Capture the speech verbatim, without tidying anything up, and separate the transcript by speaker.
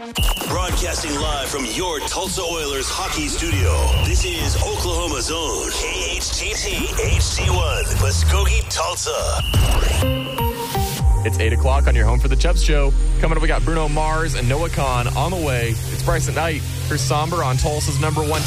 Speaker 1: Broadcasting live from your Tulsa Oilers hockey studio. This is Oklahoma Zone. K H T T H C one, Muskogee, Tulsa.
Speaker 2: It's eight o'clock on your Home for the Chubbs show. Coming up, we got Bruno Mars and Noah Khan on the way. It's Bryce at Night for Somber on Tulsa's number one